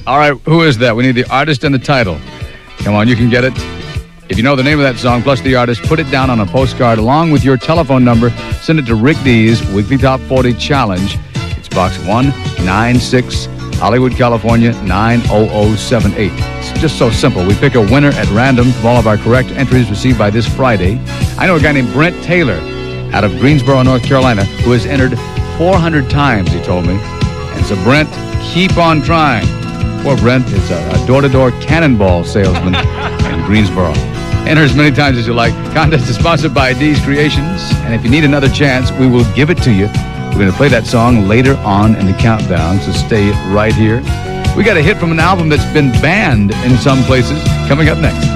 All right, who is that? We need the artist and the title. Come on, you can get it. If you know the name of that song plus the artist, put it down on a postcard along with your telephone number. Send it to Rick D's Weekly Top 40 Challenge. It's Box 196, Hollywood, California, 90078. It's just so simple. We pick a winner at random from all of our correct entries received by this Friday. I know a guy named Brent Taylor out of Greensboro, North Carolina, who has entered 400 times, he told me. And so, Brent, keep on trying. Poor Brent is a door-to-door cannonball salesman in Greensboro. Enter as many times as you like. Contest is sponsored by D's Creations. And if you need another chance, we will give it to you. We're going to play that song later on in the countdown, so stay right here. We got a hit from an album that's been banned in some places. Coming up next.